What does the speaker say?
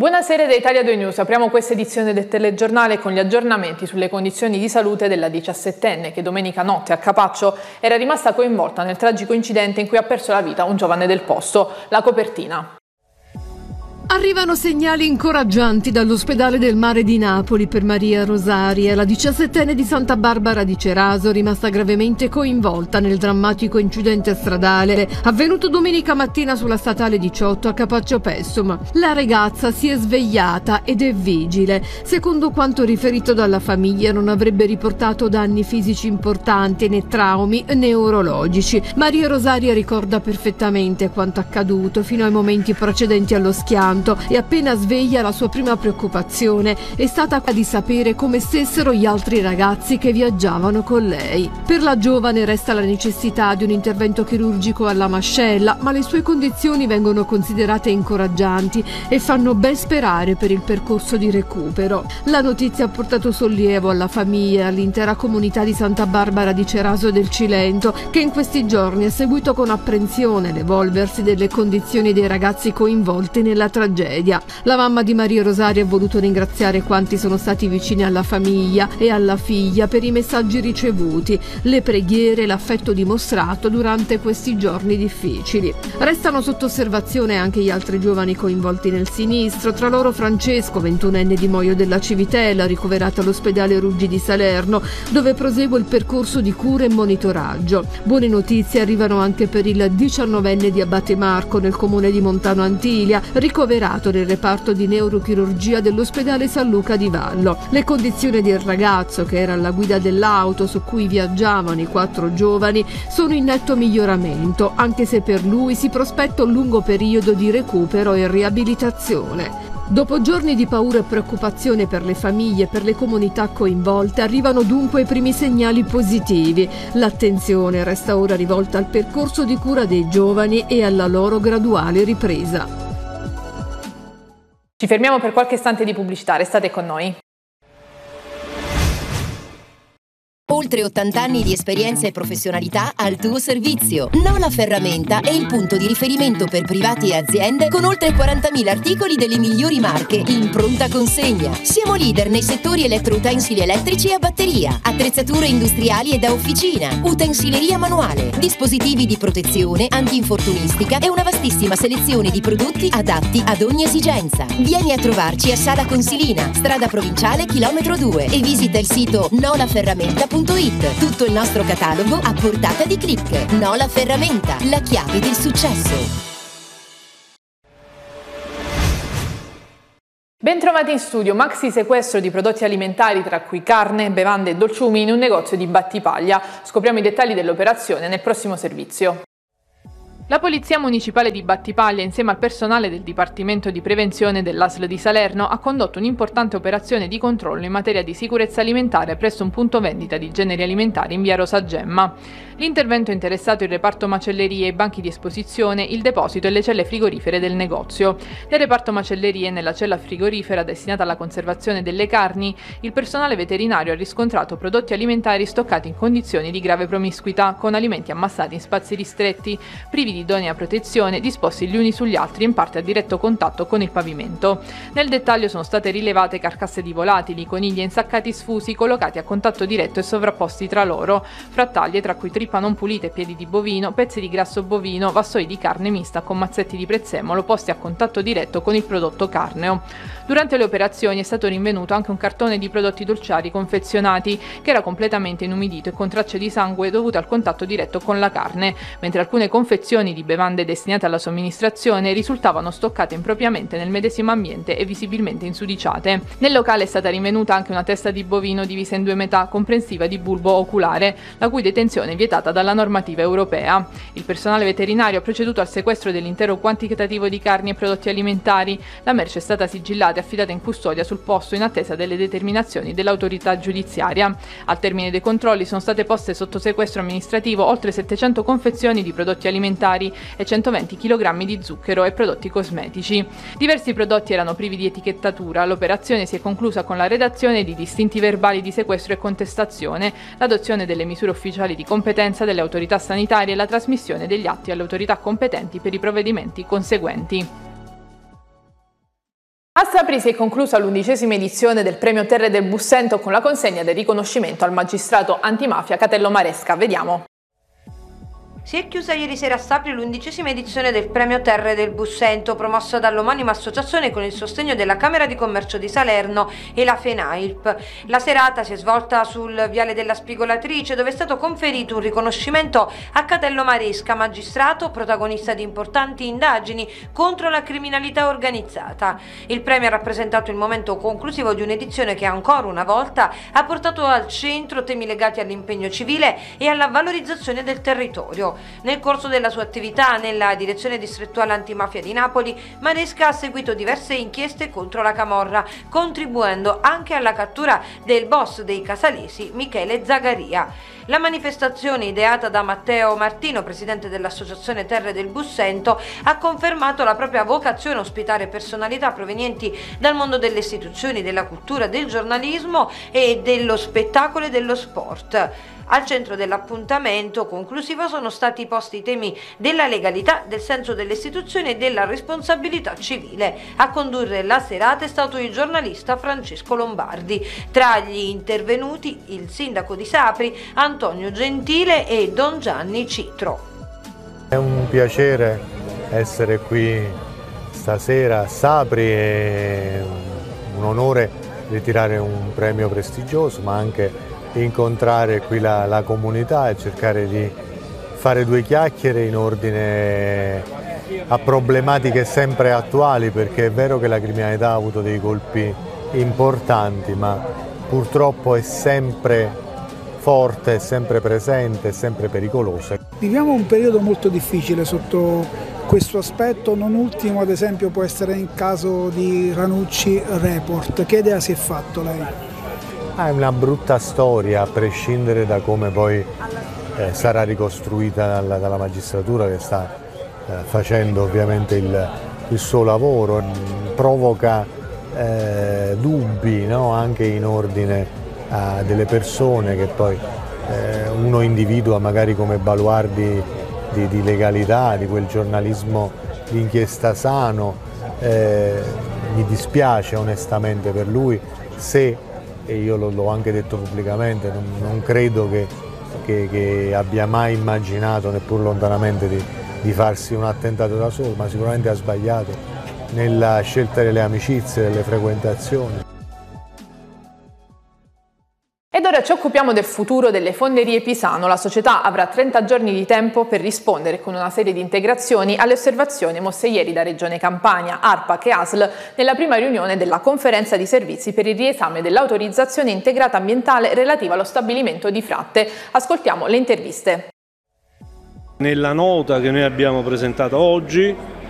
Buonasera da Italia 2 News, apriamo questa edizione del telegiornale con gli aggiornamenti sulle condizioni di salute della 17enne che domenica notte a Capaccio era rimasta coinvolta nel tragico incidente in cui ha perso la vita un giovane del posto. La copertina. Arrivano segnali incoraggianti dall'ospedale del Mare di Napoli per Maria Rosaria, la 17enne di Santa Barbara di Ceraso, rimasta gravemente coinvolta nel drammatico incidente stradale avvenuto domenica mattina sulla statale 18 a Capaccio Pessum. La ragazza si è svegliata ed è vigile. Secondo quanto riferito dalla famiglia, non avrebbe riportato danni fisici importanti né traumi neurologici. Maria Rosaria ricorda perfettamente quanto accaduto fino ai momenti precedenti allo schianto. E appena sveglia la sua prima preoccupazione è stata quella di sapere come stessero gli altri ragazzi che viaggiavano con lei. Per la giovane resta la necessità di un intervento chirurgico alla mascella, ma le sue condizioni vengono considerate incoraggianti e fanno ben sperare per il percorso di recupero. La notizia ha portato sollievo alla famiglia e all'intera comunità di Santa Barbara di Ceraso e del Cilento, che in questi giorni ha seguito con apprensione l'evolversi delle condizioni dei ragazzi coinvolti nella tragedia. La mamma di Maria Rosaria ha voluto ringraziare quanti sono stati vicini alla famiglia e alla figlia per i messaggi ricevuti, le preghiere e l'affetto dimostrato durante questi giorni difficili. Restano sotto osservazione anche gli altri giovani coinvolti nel sinistro, tra loro Francesco, 21enne di Moio della Civitella, ricoverato all'ospedale Ruggi di Salerno, dove prosegue il percorso di cura e monitoraggio. Buone notizie arrivano anche per il 19enne di Abate Marco, nel comune di Montano Antiglia, ricoverato nel reparto di neurochirurgia dell'ospedale San Luca di Vallo. Le condizioni del ragazzo, che era alla guida dell'auto su cui viaggiavano i 4 giovani, sono in netto miglioramento, anche se per lui si prospetta un lungo periodo di recupero e riabilitazione. Dopo giorni di paura e preoccupazione per le famiglie e per le comunità coinvolte, arrivano dunque i primi segnali positivi. L'attenzione resta ora rivolta al percorso di cura dei giovani e alla loro graduale ripresa. Ci fermiamo per qualche istante di pubblicità, restate con noi. Oltre 80 anni di esperienza e professionalità al tuo servizio. Nola Ferramenta è il punto di riferimento per privati e aziende con oltre 40.000 articoli delle migliori marche in pronta consegna. Siamo leader nei settori elettroutensili elettrici e a batteria, attrezzature industriali e da officina, utensileria manuale, dispositivi di protezione, antinfortunistica e una vastissima selezione di prodotti adatti ad ogni esigenza. Vieni a trovarci a Sala Consilina, strada provinciale chilometro 2 e visita il sito nolaferramenta.it. Tutto il nostro catalogo a portata di click. Nola Ferramenta, la chiave del successo. Bentrovati in studio. Maxi sequestro di prodotti alimentari, tra cui carne, bevande e dolciumi, in un negozio di Battipaglia. Scopriamo i dettagli dell'operazione nel prossimo servizio. La Polizia Municipale di Battipaglia, insieme al personale del Dipartimento di Prevenzione dell'ASL di Salerno, ha condotto un'importante operazione di controllo in materia di sicurezza alimentare presso un punto vendita di generi alimentari in via Rosagemma. L'intervento ha interessato il reparto macellerie, i banchi di esposizione, il deposito e le celle frigorifere del negozio. Nel reparto macellerie, nella cella frigorifera destinata alla conservazione delle carni, il personale veterinario ha riscontrato prodotti alimentari stoccati in condizioni di grave promiscuità, con alimenti ammassati in spazi ristretti, privi di idonea protezione, disposti gli uni sugli altri in parte a diretto contatto con il pavimento. Nel dettaglio sono state rilevate carcasse di volatili, conigli e insaccati sfusi collocati a contatto diretto e sovrapposti tra loro, frattaglie tra cui trippa non pulite, piedi di bovino, pezzi di grasso bovino, vassoi di carne mista con mazzetti di prezzemolo posti a contatto diretto con il prodotto carneo. Durante le operazioni è stato rinvenuto anche un cartone di prodotti dolciari confezionati che era completamente inumidito e con tracce di sangue dovute al contatto diretto con la carne, mentre alcune confezioni di bevande destinate alla somministrazione risultavano stoccate impropriamente nel medesimo ambiente e visibilmente insudiciate. Nel locale è stata rinvenuta anche una testa di bovino divisa in 2 metà, comprensiva di bulbo oculare, la cui detenzione è vietata dalla normativa europea. Il personale veterinario ha proceduto al sequestro dell'intero quantitativo di carni e prodotti alimentari. La merce è stata sigillata e affidata in custodia sul posto in attesa delle determinazioni dell'autorità giudiziaria. Al termine dei controlli sono state poste sotto sequestro amministrativo oltre 700 confezioni di prodotti alimentari e 120 kg di zucchero e prodotti cosmetici. Diversi prodotti erano privi di etichettatura. L'operazione si è conclusa con la redazione di distinti verbali di sequestro e contestazione, l'adozione delle misure ufficiali di competenza delle autorità sanitarie e la trasmissione degli atti alle autorità competenti per i provvedimenti conseguenti. A Sapri si è conclusa l'11ª edizione del Premio Terre del Bussento con la consegna del riconoscimento al magistrato antimafia Catello Maresca. Vediamo. Si è chiusa ieri sera a Sapri l'11ª edizione del Premio Terre del Bussento, promossa dall'omonima associazione con il sostegno della Camera di Commercio di Salerno e la FENAILP. La serata si è svolta sul Viale della Spigolatrice, dove è stato conferito un riconoscimento a Catello Maresca, magistrato protagonista di importanti indagini contro la criminalità organizzata. Il premio ha rappresentato il momento conclusivo di un'edizione che ancora una volta ha portato al centro temi legati all'impegno civile e alla valorizzazione del territorio. Nel corso della sua attività nella direzione distrettuale antimafia di Napoli, Maresca ha seguito diverse inchieste contro la camorra, contribuendo anche alla cattura del boss dei casalesi, Michele Zagaria. La manifestazione, ideata da Matteo Martino, presidente dell'Associazione Terre del Bussento, ha confermato la propria vocazione a ospitare personalità provenienti dal mondo delle istituzioni, della cultura, del giornalismo e dello spettacolo e dello sport. Al centro dell'appuntamento conclusivo sono stati posti i temi della legalità, del senso delle istituzioni e della responsabilità civile. A condurre la serata è stato il giornalista Francesco Lombardi. Tra gli intervenuti il sindaco di Sapri, Antonio Gentile, e Don Gianni Citro. È un piacere essere qui stasera a Sapri, è un onore ritirare un premio prestigioso, ma anche incontrare qui la comunità e cercare di fare due chiacchiere in ordine a problematiche sempre attuali, perché è vero che la criminalità ha avuto dei colpi importanti, ma purtroppo è sempre forte, è sempre presente, è sempre pericolosa. Viviamo un periodo molto difficile sotto questo aspetto, non ultimo ad esempio può essere il caso di Ranucci Report. Che idea si è fatto lei? È una brutta storia, a prescindere da come poi sarà ricostruita dalla magistratura, che sta facendo ovviamente il suo lavoro. Provoca dubbi, no? Anche in ordine a delle persone che poi uno individua magari come baluardi di legalità, di quel giornalismo di inchiesta sano. Mi dispiace onestamente per lui, se, e io l'ho anche detto pubblicamente, non credo che abbia mai immaginato, neppur lontanamente, di farsi un attentato da solo, ma sicuramente ha sbagliato nella scelta delle amicizie, delle frequentazioni. Ed ora ci occupiamo del futuro delle Fonderie Pisano. La società avrà 30 giorni di tempo per rispondere con una serie di integrazioni alle osservazioni mosse ieri da Regione Campania, ARPAC e ASL nella prima riunione della conferenza di servizi per il riesame dell'autorizzazione integrata ambientale relativa allo stabilimento di Fratte. Ascoltiamo le interviste. Nella nota che noi abbiamo presentato oggi